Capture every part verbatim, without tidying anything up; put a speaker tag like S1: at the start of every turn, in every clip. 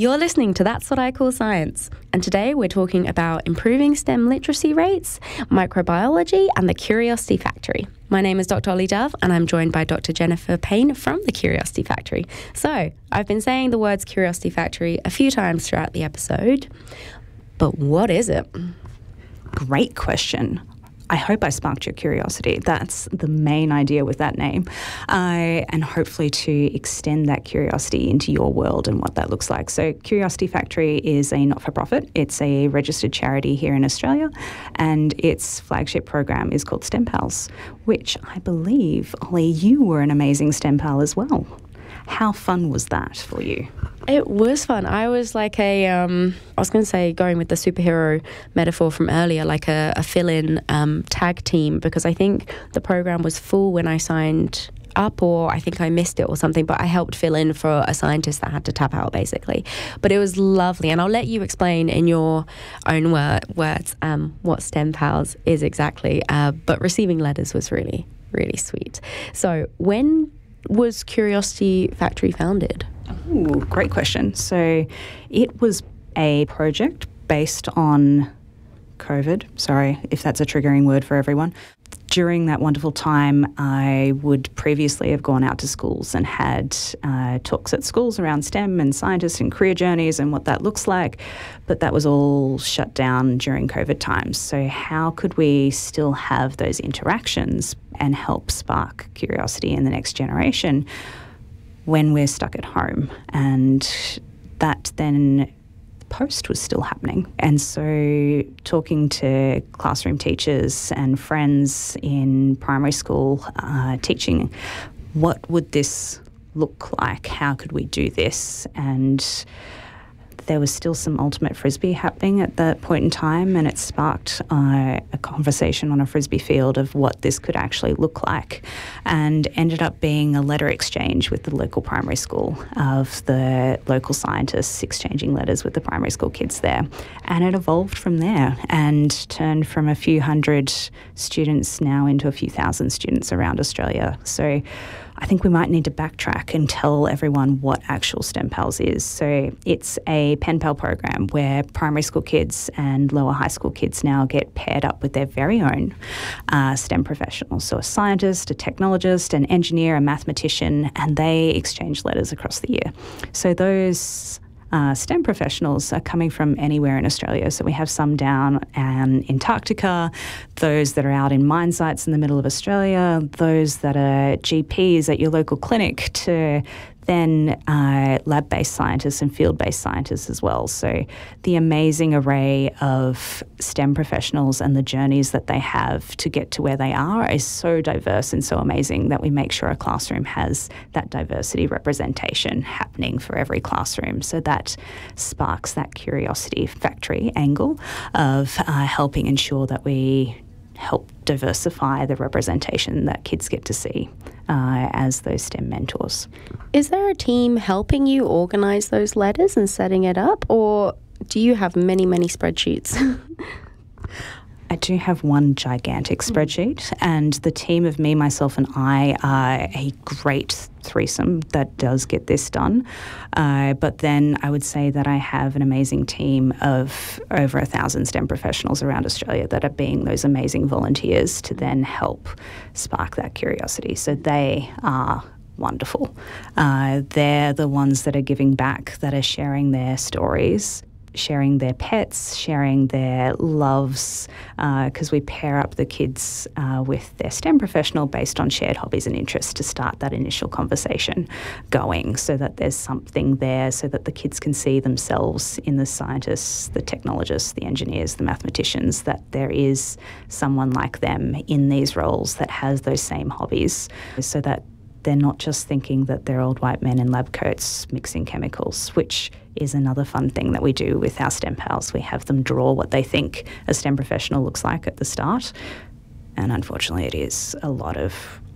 S1: You're listening to That's What I Call Science, and today we're talking about improving STEM literacy rates, microbiology, and the Curiosity Factory. My name is Doctor Ollie Dove, and I'm joined by Doctor Jennifer Payne from the Curiosity Factory. So, I've been saying the words Curiosity Factory a few times throughout the episode, but what is it?
S2: Great question. I hope I sparked your curiosity. That's the main idea with that name. Uh, and hopefully to extend that curiosity into your world and what that looks like. So Curiosity Factory is a not-for-profit. It's a registered charity here in Australia, and its flagship program is called STEM Pals, which I believe, Ollie, you were an amazing STEM Pal as well. How fun was that for you?
S1: It was fun. I was like a, um, I was going to say, going with the superhero metaphor from earlier, like a, a fill-in um, tag team, because I think the program was full when I signed up, or I think I missed it or something, but I helped fill in for a scientist that had to tap out, basically. But it was lovely, and I'll let you explain in your own wor- words um, what STEM Pals is exactly, uh, but receiving letters was really, really sweet. So when was Curiosity Factory founded?
S2: Ooh, great question. So it was a project based on COVID. Sorry if that's a triggering word for everyone. During that wonderful time, I would previously have gone out to schools and had uh, talks at schools around STEM and scientists and career journeys and what that looks like, but that was all shut down during COVID times. So how could we still have those interactions and help spark curiosity in the next generation when we're stuck at home? And that then post was still happening. And so talking to classroom teachers and friends in primary school, uh, teaching, what would this look like? How could we do this? And there was still some ultimate frisbee happening at that point in time, and it sparked uh, a conversation on a frisbee field of what this could actually look like, and ended up being a letter exchange with the local primary school of the local scientists exchanging letters with the primary school kids there. And it evolved from there and turned from a few hundred students now into a few thousand students around Australia. So I think we might need to backtrack and tell everyone what actual STEM Pals is. So it's a pen pal program where primary school kids and lower high school kids now get paired up with their very own uh, STEM professionals. So a scientist, a technologist, an engineer, a mathematician, and they exchange letters across the year. So those Uh, STEM professionals are coming from anywhere in Australia. So we have some down in Antarctica, those that are out in mine sites in the middle of Australia, those that are G Ps at your local clinic, to then uh, lab-based scientists and field-based scientists as well. So the amazing array of STEM professionals and the journeys that they have to get to where they are is so diverse and so amazing that we make sure a classroom has that diversity representation happening for every classroom. So that sparks that Curiosity Factory angle of uh, helping ensure that we help diversify the representation that kids get to see uh, as those STEM mentors.
S1: Is there a team helping you organise those letters and setting it up, or do you have many, many spreadsheets?
S2: I do have one gigantic spreadsheet, and the team of me, myself and I are a great threesome that does get this done. Uh, but then I would say that I have an amazing team of over a thousand STEM professionals around Australia that are being those amazing volunteers to then help spark that curiosity. So they are wonderful. Uh, they're the ones that are giving back, that are sharing their stories, sharing their pets, sharing their loves, because uh, we pair up the kids uh, with their STEM professional based on shared hobbies and interests to start that initial conversation going, so that there's something there so that the kids can see themselves in the scientists, the technologists, the engineers, the mathematicians, that there is someone like them in these roles that has those same hobbies, so that they're not just thinking that they're old white men in lab coats mixing chemicals, which is another fun thing that we do with our STEM Pals. We have them draw what they think a STEM professional looks like at the start. And unfortunately, it is a lot of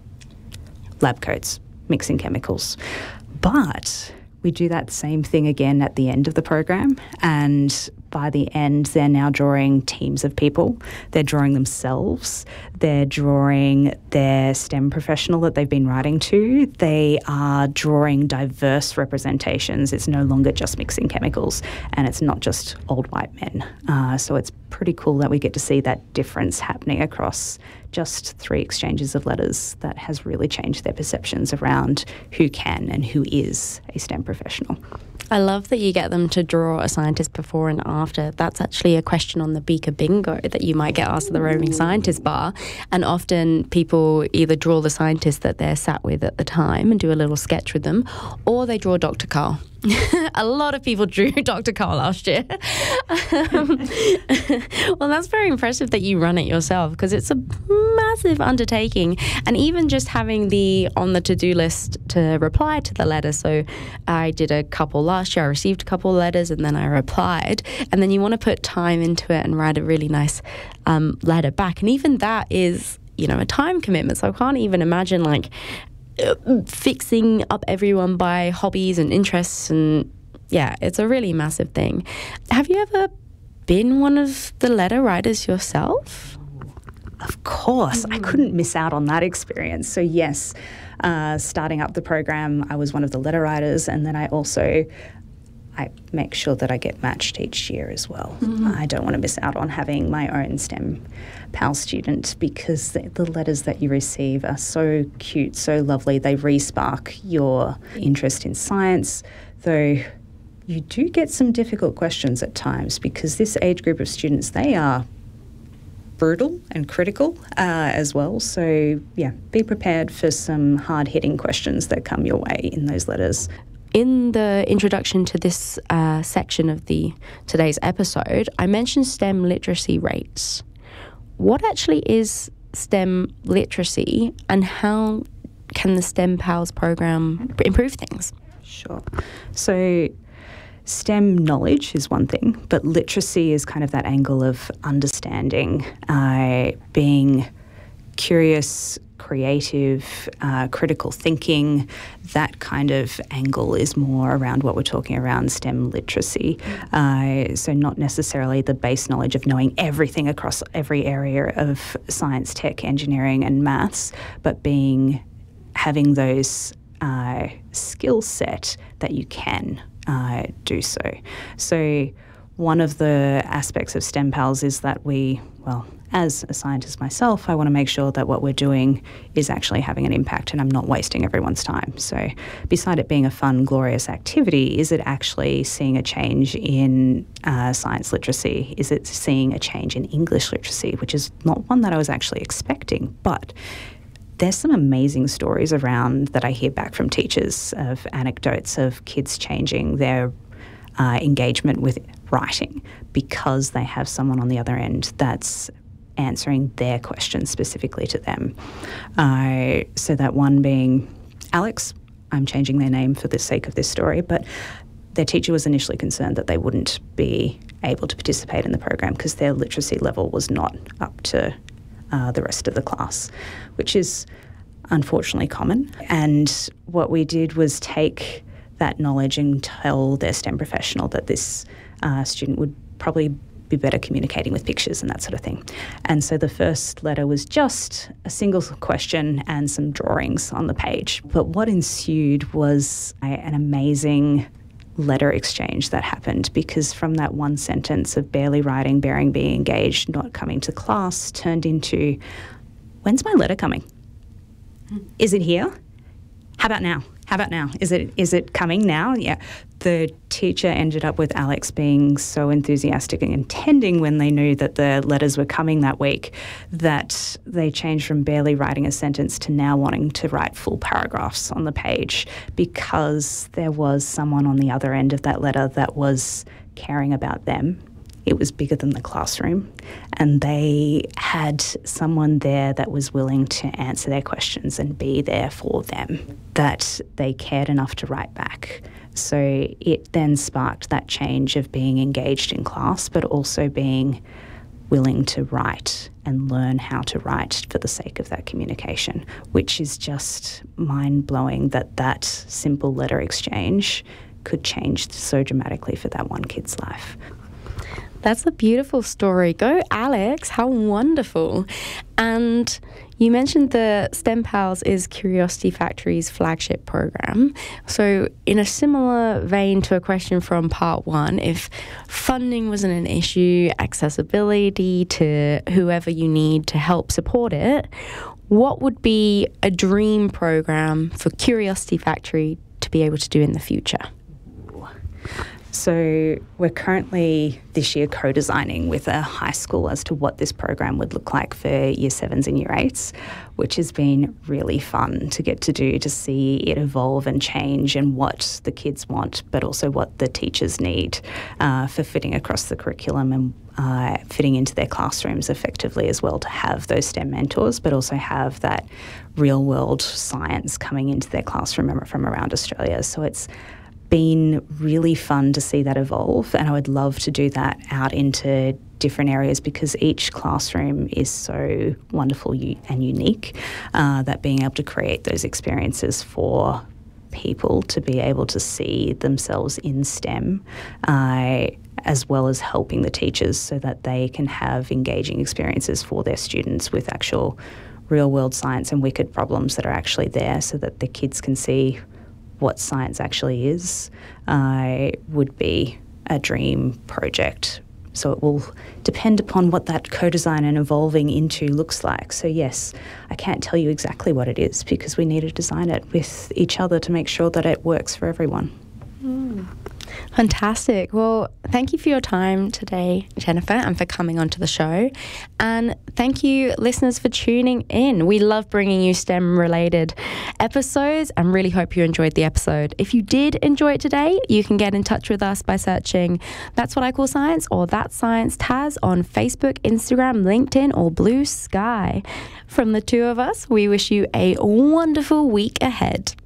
S2: lab coats mixing chemicals. But we do that same thing again at the end of the program. And by the end, they're now drawing teams of people. They're drawing themselves. They're drawing their STEM professional that they've been writing to. They are drawing diverse representations. It's no longer just mixing chemicals, and it's not just old white men. Uh, so it's pretty cool that we get to see that difference happening across just three exchanges of letters that has really changed their perceptions around who can and who is a STEM professional.
S1: I love that you get them to draw a scientist before and after. That's actually a question on the Beaker Bingo that you might get asked at the Roving Scientist Bar. And often people either draw the scientist that they're sat with at the time and do a little sketch with them, or they draw Doctor Carl. A lot of people drew Doctor Carl last year. um, well, that's very impressive that you run it yourself, because it's a massive undertaking. And even just having the on the to-do list to reply to the letter. So I did a couple last year. I received a couple letters and then I replied. And then you want to put time into it and write a really nice um, letter back. And even that is, you know, a time commitment. So I can't even imagine like fixing up everyone by hobbies and interests, and yeah, it's a really massive thing. Have you ever been one of the letter writers yourself?
S2: Of course, mm. I couldn't miss out on that experience. So yes, uh, starting up the program, I was one of the letter writers, and then I also I make sure that I get matched each year as well. Mm-hmm. I don't want to miss out on having my own STEM PAL student, because the, the letters that you receive are so cute, so lovely. They re-spark your interest in science, though you do get some difficult questions at times, because this age group of students, they are brutal and critical uh, as well. So yeah, be prepared for some hard-hitting questions that come your way in those letters.
S1: In the introduction to this uh, section of the today's episode, I mentioned STEM literacy rates. What actually is STEM literacy, and how can the STEM PALS program improve things?
S2: Sure. So STEM knowledge is one thing, but literacy is kind of that angle of understanding, uh, being curious, creative, uh, critical thinking. That kind of angle is more around what we're talking around STEM literacy. Uh, so not necessarily the base knowledge of knowing everything across every area of science, tech, engineering and maths, but being having those uh, skill set that you can uh, do so. So one of the aspects of STEM PALS is that we, well, as a scientist myself, I want to make sure that what we're doing is actually having an impact and I'm not wasting everyone's time. So beside it being a fun, glorious activity, is it actually seeing a change in uh, science literacy? Is it seeing a change in English literacy, which is not one that I was actually expecting, but there's some amazing stories around that I hear back from teachers of anecdotes of kids changing their uh, engagement with writing because they have someone on the other end that's answering their questions specifically to them. Uh, so that one being Alex, I'm changing their name for the sake of this story, but their teacher was initially concerned that they wouldn't be able to participate in the program because their literacy level was not up to uh, the rest of the class, which is unfortunately common. And what we did was take that knowledge and tell their STEM professional that this uh, student would probably be better communicating with pictures and that sort of thing. And so the first letter was just a single question and some drawings on the page. But what ensued was a, an amazing letter exchange that happened, because from that one sentence of barely writing, bearing, being engaged, not coming to class, turned into, when's my letter coming? Is it here? How about now? How about now? Is it is it coming now? Yeah. The teacher ended up with Alex being so enthusiastic and intending when they knew that the letters were coming that week that they changed from barely writing a sentence to now wanting to write full paragraphs on the page, because there was someone on the other end of that letter that was caring about them. It was bigger than the classroom, and they had someone there that was willing to answer their questions and be there for them, that they cared enough to write back. So it then sparked that change of being engaged in class, but also being willing to write and learn how to write for the sake of that communication, which is just mind-blowing that that simple letter exchange could change so dramatically for that one kid's life.
S1: That's a beautiful story. Go, Alex. How wonderful. And you mentioned the STEM Pals is Curiosity Factory's flagship program. So in a similar vein to a question from part one, if funding wasn't an issue, accessibility to whoever you need to help support it, what would be a dream program for Curiosity Factory to be able to do in the future?
S2: So we're currently this year co-designing with a high school as to what this program would look like for year sevens and year eights, which has been really fun to get to do, to see it evolve and change and what the kids want, but also what the teachers need uh, for fitting across the curriculum and uh, fitting into their classrooms effectively as well, to have those STEM mentors, but also have that real world science coming into their classroom from around Australia. So it's been really fun to see that evolve, and I would love to do that out into different areas because each classroom is so wonderful and unique uh, that being able to create those experiences for people to be able to see themselves in STEM uh, as well as helping the teachers so that they can have engaging experiences for their students with actual real world science and wicked problems that are actually there so that the kids can see what science actually is, uh, would be a dream project. So it will depend upon what that co-design and evolving into looks like. So yes, I can't tell you exactly what it is because we need to design it with each other to make sure that it works for everyone.
S1: Mm. Fantastic. Well, thank you for your time today, Jennifer, and for coming onto the show. And thank you, listeners, for tuning in. We love bringing you STEM-related episodes and really hope you enjoyed the episode. If you did enjoy it today, you can get in touch with us by searching That's What I Call Science or That's Science Taz on Facebook, Instagram, LinkedIn, or Blue Sky. From the two of us, we wish you a wonderful week ahead.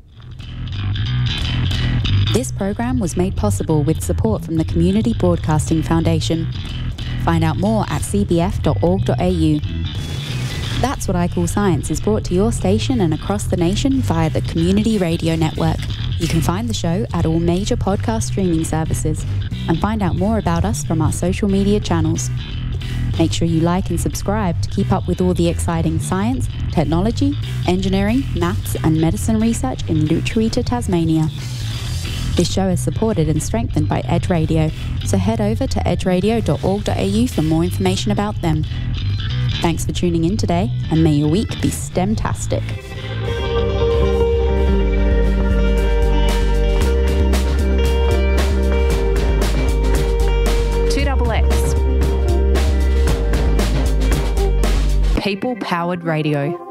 S3: This program was made possible with support from the Community Broadcasting Foundation. Find out more at c b f dot org dot a u. That's What I Call Science is brought to your station and across the nation via the Community Radio Network. You can find the show at all major podcast streaming services and find out more about us from our social media channels. Make sure you like and subscribe to keep up with all the exciting science, technology, engineering, maths and medicine research in Lutruwita, Tasmania. This show is supported and strengthened by Edge Radio, so head over to edge radio dot org dot a u for more information about them. Thanks for tuning in today, and may your week be STEM-tastic.
S4: two X X. People-powered radio.